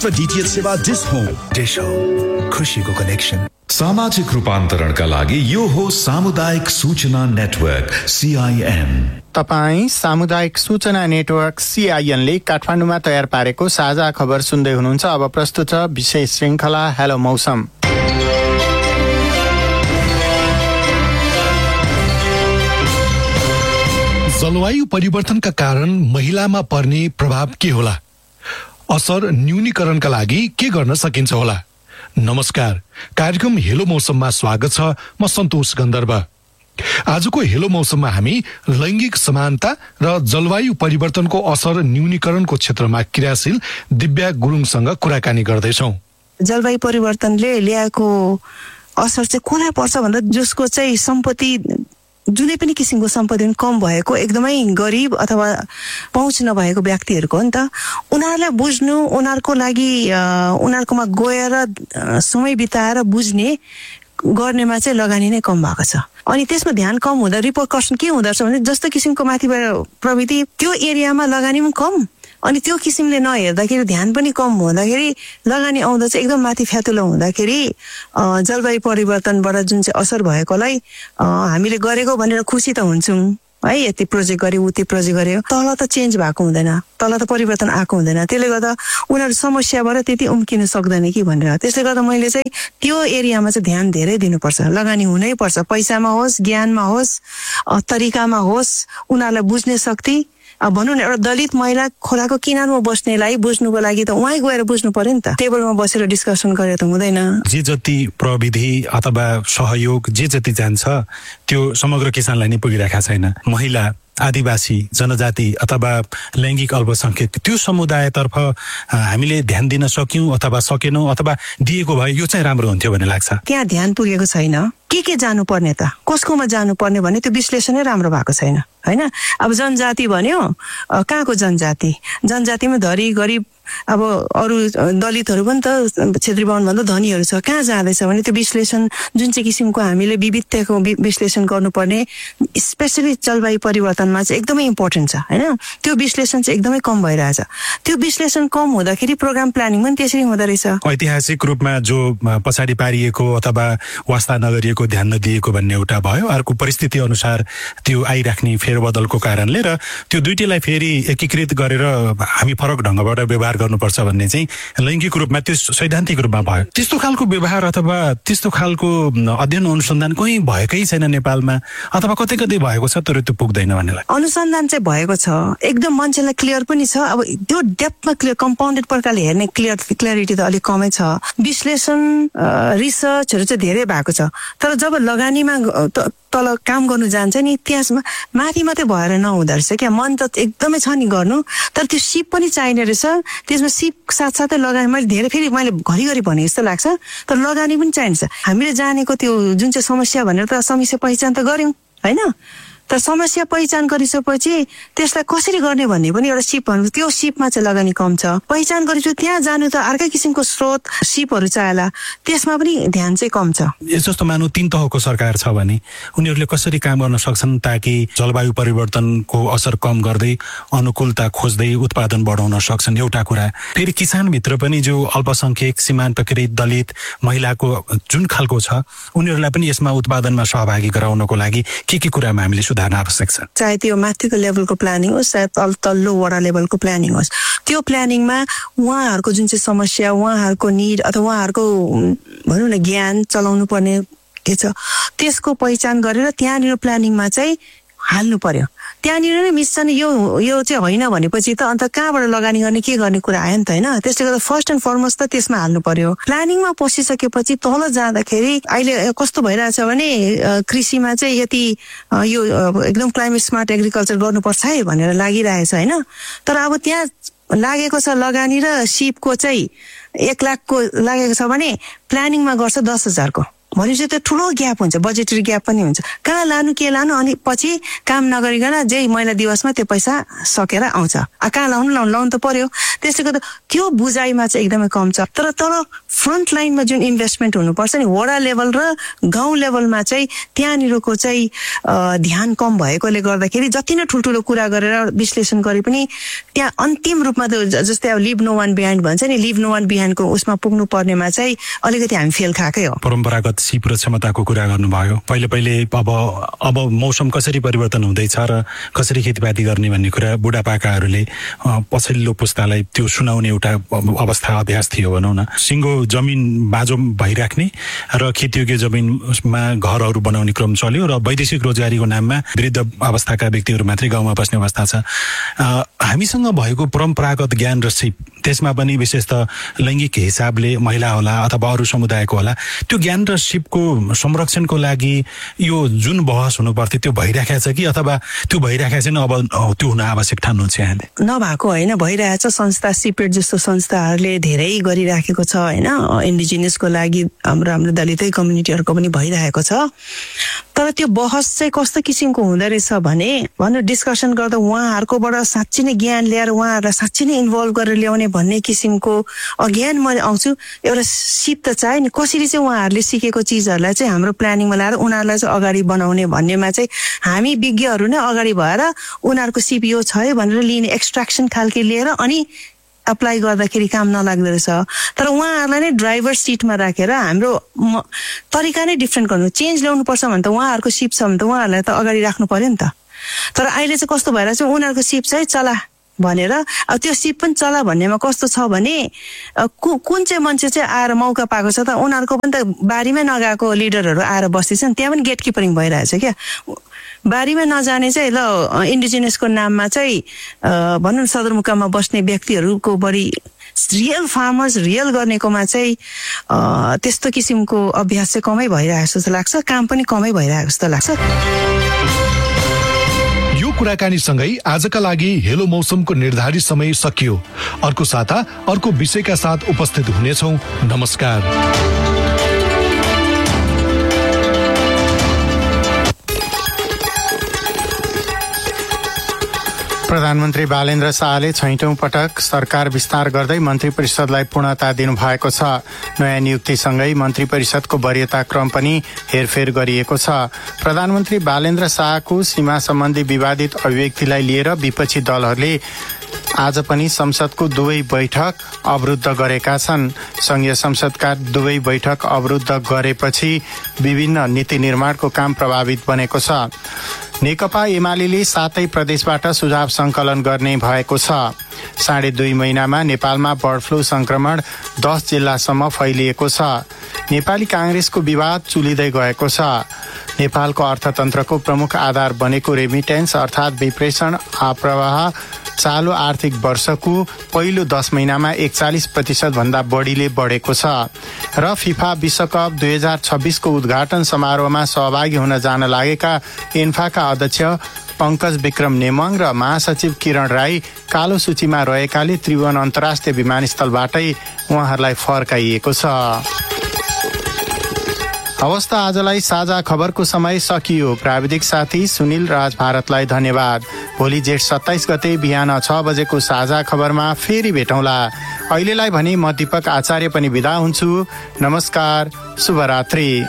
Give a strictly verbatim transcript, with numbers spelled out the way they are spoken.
DTH सेवा dish home. Dish home, खुशीको connection. सामाजिक रूपान्तरणका लागि यो हो सामुदायिक सूचना नेटवर्क सीआईएन। तपाई सामुदायिक सूचना नेटवर्क सीआईएन ले काठमाडौँमा तयार पारेको साझा खबर सुन्दै हुनुहुन्छ। अब प्रस्तुत छ विशेष श्रृंखला हेलो मौसम। जलवायु परिवर्तनका कारण महिलामा पर्ने प्रभाव के होला? असर न्यूनीकरणका लागि के गर्न सकिन्छ होला? नमस्कार, कार्यक्रम हेलो मौसममा स्वागत छ। म सन्तोष गन्धर्व। आजको हेलो मौसममा हामी लैंगिक समानता र जलवायु परिवर्तनको असर न्यूनीकरणको क्षेत्रमा क्रियाशील दिव्या गुरुङसँग कुराकानी गर्दैछौँ। जलवायु परिवर्तनले ल्याएको असर चाहिँ कसलाई पर्छ भन्दा जसको चाहिँ सम्पत्ति जुनै पनि किसिमको सम्पत्ति कम भएको, एकदमै गरिब अथवा पहुँच नभएको व्यक्तिहरूको हो नि त। उनीहरूलाई बुझ्नु, उनीहरूको लागि उनीहरूकोमा गएर समय बिताएर बुझ्ने गर्नेमा चाहिँ लगानी नै कम भएको छ। अनि त्यसमा ध्यान कम हुँदा रिपरकसन के हुँदो रहेछ भने जस्तो किसिमको माथिबाट प्रविधि त्यो एरियामा लगानी पनि कम, अनि त्यो किसिमले नहेर्दाखेरि ध्यान पनि कम हुँदाखेरि लगानी आउँदा चाहिँ एकदम माथि फ्यातुलो हुँदाखेरि जलवायु परिवर्तनबाट जुन चाहिँ असर भएकोलाई हामीले गरेको भनेर खुसी त हुन्छौँ है, यति प्रोजेक्ट गर्यो उति प्रोजेक्ट गर्यो, तल त चेन्ज भएको हुँदैन, तल त परिवर्तन आएको हुँदैन। त्यसले गर्दा उनीहरू समस्याबाट त्यति उम्किन सक्दैन कि भनेर। त्यसले गर्दा मैले चाहिँ त्यो एरियामा चाहिँ ध्यान धेरै दिनुपर्छ, लगानी हुनै पर्छ। पैसामा होस्, ज्ञानमा होस्, तरिकामा होस्, उनीहरूलाई बुझ्ने शक्ति। अब भनौँ न, एउटा दलित महिला खोलाको किनारमा बस्नेलाई बुझ्नुको लागि त उहाँ गएर बुझ्नु पर्यो नि त, टेबलमा बसेर डिस्कसन गरेर त हुँदैन। जे जति प्रविधि अथवा सहयोग जे जति जान्छ त्यो समग्र किसानलाई नै पुगिरहेको छैन। महिला, आदिवासी, जनजाति अथवा लैङ्गिक अल्पसंख्यक त्यो समुदायतर्फ हामीले ध्यान दिन सक्यौँ अथवा सकेनौँ अथवा दिएको भए यो चाहिँ राम्रो हुन्थ्यो भन्ने लाग्छ। त्यहाँ ध्यान पुगेको छैन। के के जानुपर्ने त, कसकोमा जानुपर्ने भने त्यो विश्लेषणै राम्रो भएको छैन होइन। अब जनजाति भन्यो, कहाँको जनजाति? जनजातिमा धरी गरिब, अब अरू दलितहरू पनि त क्षेत्रीय बाहुन भन्दा धनीहरू छ, कहाँ जाँदैछ भने त्यो विश्लेषण जुन चाहिँ किसिमको हामीले विविधताको विश्लेषण गर्नुपर्ने स्पेसली जलवायु परिवर्तनमा चाहिँ एकदमै इम्पोर्टेन्ट छ होइन। त्यो विश्लेषण चाहिँ एकदमै कम भइरहेछ। त्यो विश्लेषण कम हुँदाखेरि प्रोग्राम प्लानिङ पनि त्यसरी हुँदो रहेछ। ऐतिहासिक रूपमा जो पछाडि पारिएको अथवा वास्ता नगरिएको ध्यान नदिएको भन्ने एउटा भयो, अर्को परिस्थिति अनुसार त्यो आइराख्ने फेरबदलको कारणले, र त्यो दुईटैलाई फेरि एकीकृत गरेर हामी फरक ढङ्गबाट व्यवहार गर्नुपर्छ भन्ने चाहिँ लैङ्गिक रूपमा त्यो सैद्धान्तिक रूपमा भयो। त्यस्तो खालको व्यवहार अथवा त्यस्तो खालको अध्ययन अनुसन्धान कहीँ भएकै छैन नेपालमा, अथवा कतै कतै भएको छ तर त्यो पुग्दैन भन्ने लाग्छ। अनुसन्धान चाहिँ भएको छ, एकदम मान्छेलाई क्लियर पनि छ। अब त्यो डेप्थमा क्लियर, कम्पाउन्डेड प्रकारले हेर्ने क्लियर क्लियरिटी त अलिक कमै छ। विश्लेषण रिसर्चहरू चाहिँ धेरै भएको छ, तर जब लगानीमा तल काम गर्नु जान्छ नि त्यसमा माथि मात्रै भएर नहुँदो रहेछ क्या। मन त एकदमै छ नि गर्नु, तर त्यो सिप पनि चाहिने रहेछ। त्यसमा सिप साथसाथै लगानी, मैले धेरै फेरि मैले घरिघरि भने जस्तो लाग्छ, तर लगानी पनि चाहिन्छ। हामीले जानेको त्यो जुन चाहिँ समस्या भनेर त समस्या पहिचान त गऱ्यौँ होइन, तर समस्या पहिचान गरिसकेपछि त्यसलाई कसरी गर्ने भन्ने पनि एउटा सिप भन्नु, त्यो सिपमा चाहिँ लगानी कम छ। पहिचान गरेपछि त्यहाँ जानु त अर्कै किसिमको स्रोत सिपहरू चाहिएला, त्यसमा पनि ध्यान चाहिँ कम छ। जस्तो मानौ तीन तहको सरकार छ भने उनीहरूले कसरी काम गर्न सक्छन् ताकि जलवायु परिवर्तनको असर कम गर्दै अनुकूलता खोज्दै उत्पादन बढाउन सक्छन्, एउटा कुरा। फेरि किसानभित्र पनि जो अल्पसंख्यक, सीमान्तकृत, दलित, महिलाको जुन खालको छ उनीहरूलाई पनि यसमा उत्पादनमा सहभागी गराउनको लागि के के कुरामा हामीले सुधार आवश्यक छ? चाहे त्यो माथिको लेभलको प्लानिङ होस्, चाहे तल तल्लो वडा लेभलको प्लानिङ होस्, त्यो प्लानिङमा उहाँहरूको जुन चाहिँ समस्या, उहाँहरूको निड अथवा उहाँहरूको भनौँ न ज्ञान चलाउनु पर्ने के छ त्यसको पहिचान गरेर त्यहाँनिर प्लानिङमा चाहिँ हाल्नु पर्यो। त्यहाँनिर नै मिस्छ नि, यो यो चाहिँ होइन भनेपछि त अन्त कहाँबाट लगानी गर्ने, के गर्ने कुरा आयो नि त होइन। त्यसले गर्दा फर्स्ट एन्ड फरमोस्ट त त्यसमा हाल्नु पर्यो। प्लानिङमा पसिसकेपछि तल जाँदाखेरि अहिले कस्तो भइरहेछ भने कृषिमा चाहिँ यति यो एकदम क्लाइमेट स्मार्ट एग्रिकल्चर गर्नुपर्छ है भनेर लागिरहेछ होइन, तर अब त्यहाँ लागेको छ लगानी र सिपको चाहिँ एक लाखको लागेको छ भने प्लानिङमा गर्छ दस हजारको भनेपछि त्यो ठुलो ग्याप हुन्छ, बजेटरी ग्याप पनि हुन्छ। कहाँ लानु के लानु अनि पछि काम नगरिकन जे महिना दिवसमा त्यो पैसा सकेर आउँछ। कहाँ लाउनु लाउनु लाउनु त पर्यो। त्यसले गर्दा त्यो बुझाइमा चाहिँ एकदमै कम छ। तर तर फ्रन्ट लाइनमा जुन इन्भेस्टमेन्ट हुनुपर्छ नि वडा लेभल र गाउँ लेभलमा चाहिँ त्यहाँनिरको चाहिँ ध्यान कम भएकोले गर्दाखेरि जति नै ठुल्ठुलो कुरा गरेर विश्लेषण गरे पनि त्यहाँ अन्तिम रूपमा त जस्तै अब लिभ नो वान बिहाइन्ड भन्छ नि, लिभ नो वान बिहाइन्डको उसमा पुग्नु पर्नेमा चाहिँ अलिकति हामी फेल खाएकै हो। परम्परागत सिप र क्षमताको कुरा गर्नुभयो। पहिले पहिले अब अब मौसम कसरी परिवर्तन हुँदैछ र कसरी खेतीपाती गर्ने भन्ने कुरा बुढापाकाहरूले पछिल्लो पुस्तालाई त्यो सुनाउने एउटा अवस्था अभ्यास थियो भनौँ न। सिङ्गो जमिन बाँझो भइराख्ने र खेतीयोग्य जमिनमा घरहरू बनाउने क्रम चल्यो र वैदेशिक रोजगारीको नाममा वृद्ध अवस्थाका व्यक्तिहरू मात्रै गाउँमा बस्ने अवस्था छ। हामीसँग भएको परम्परागत ज्ञान र सिप, त्यसमा पनि विशेष त लैङ्गिक हिसाबले महिला होला अथवा अरू समुदायको होला, त्यो ज्ञान र सिपको संरक्षणको लागि यो जुन बहस हुनु पर्थ्यो त्यो भइराखेको छ कि अथवा त्यो भइराखेको छैन, अब त्यो हुन आवश्यक ठान्नुहुन्छ यहाँले? नभएको होइन, भइरहेछ। संस्था सिपेट जस्तो संस्थाहरूले धेरै गरिराखेको छ होइन, इन्डिजिनियसको लागि हाम्रो हाम्रो दलितै कम्युनिटीहरूको पनि भइरहेको छ। तर त्यो बहस चाहिँ कस्तो किसिमको हुँदो रहेछ भने भनौँ डिस्कसन गर्दा उहाँहरूकोबाट साँच्ची नै ज्ञान ल्याएर उहाँहरूलाई साँच्ची नै इन्भल्भ गरेर ल्याउने भन्ने किसिमको अज्ञान म आउँछु। एउटा सिप त चाहे नि कसरी चाहिँ उहाँहरूले सिकेको चिजहरूलाई चाहिँ हाम्रो प्लानिङमा ल्याएर उनीहरूलाई चाहिँ अगाडि बनाउने भन्नेमा चाहिँ हामी विज्ञहरू नै अगाडि भएर उनीहरूको सिप यो छ है भनेर लिने एक्सट्र्याक्सन खालके लिएर अनि अप्लाई गर्दाखेरि काम नलाग्दो रहेछ। तर उहाँहरूलाई नै ड्राइभर सिटमा राखेर हाम्रो तरिका नै डिफ्रेन्ट गर्नु, चेन्ज ल्याउनुपर्छ भने त उहाँहरूको सिप छ भने त उहाँहरूलाई त अगाडि राख्नु पर्यो नि त। तर अहिले चाहिँ कस्तो भएर चाहिँ उनीहरूको सिप चाहिँ चला भनेर, अब त्यो सिप पनि चला भन्नेमा कस्तो छ भने कुन चाहिँ मान्छे चाहिँ आएर मौका पाएको छ त उनीहरूको पनि त बारीमै नगएको लिडरहरू आएर बस्दैछन्, त्यहाँ पनि गेट किपरिङ भइरहेछ क्या। बारीमा नजाने चाहिँ ल इन्डिजिनियसको नाममा चाहिँ भनौँ सदरमुकाममा बस्ने व्यक्तिहरूको बढी रियल फार्मर्स रियल गर्नेकोमा चाहिँ त्यस्तो किसिमको अभ्यास चाहिँ कमै भइरहेको जस्तो लाग्छ, काम पनि कमै भइरहेको जस्तो लाग्छ। यो कुराकानी सँगै आजका लागि हेलो मौसमको निर्धारित समय सकियो। अर्को साता अर्को विषयका साथ उपस्थित हुनेछौँ। नमस्कार। प्रधानमन्त्री बालेन्द्र शाहले छैटौं पटक सरकार विस्तार गर्दै मन्त्री परिषदलाई पूर्णता दिनुभएको छ। नयाँ नियुक्तिसँगै मन्त्री परिषदको वरियता क्रम पनि हेरफेर गरिएको छ। प्रधानमन्त्री बालेन्द्र शाहको सीमा सम्बन्धी विवादित अभिव्यक्तिलाई लिएर विपक्षी दलहरूले आज पनि संसदको दुवै बैठक अवरुद्ध गरेका छन्। संघीय संसदका दुवै बैठक अवरुद्ध गरेपछि विभिन्न नीति निर्माणको काम प्रभावित बनेको छ। नेकपा एमाले सातै प्रदेशबाट सुझाव संकलन गर्ने भएको छ। साढे दुई महिनामा नेपालमा बर्ड फ्लू संक्रमण दस जिल्लासम्म फैलिएको छ। नेपाली कांग्रेसको विवाद चुलिँदै गएको छ। नेपालको अर्थतन्त्रको प्रमुख आधार बनेको रेमिटेन्स अर्थात विप्रेषण आप्रवाह चालु आर्थिक वर्षको पहिलो दस महिनामा एकचालिस प्रतिशत भन्दा बढीले बढेको छ। र फिफा विश्वकप दुई हजार छब्बीसको उद्घाटन समारोहमा सहभागी हुन जान लागेका एन्फाका अध्यक्ष पंकज विक्रम नेमङ र महासचिव किरण राई कालो सूचीमा रहेकाले त्रिभुवन अन्तर्राष्ट्रिय विमानस्थलबाटै उहाँहरूलाई फर्काइएको छ। अवस्था आजलाई साझा खबरको समय सकियो। प्राविधिक साथी सुनिल राज भारतलाई धन्यवाद। भोलि जेठ सत्ताइस गते बिहान छ बजेको साझा खबरमा फेरि भेटौँला। अहिलेलाई भने म दीपक आचार्य पनि बिदा हुन्छु। नमस्कार, शुभरात्रि।